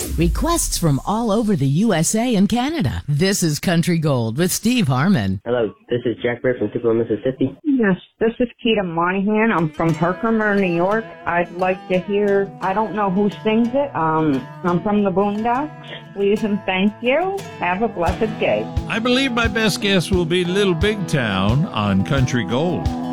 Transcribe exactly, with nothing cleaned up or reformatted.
Requests from all over the U S A and Canada. This is Country Gold with Steve Harmon. Hello, this is Jack Britt from Tupelo, Mississippi. Yes, this is Keita Monahan. I'm from Herkimer, New York. I'd like to hear, I don't know who sings it. Um, I'm from the Boondocks. Please and thank you. Have a blessed day. I believe my best guess will be Little Big Town on Country Gold.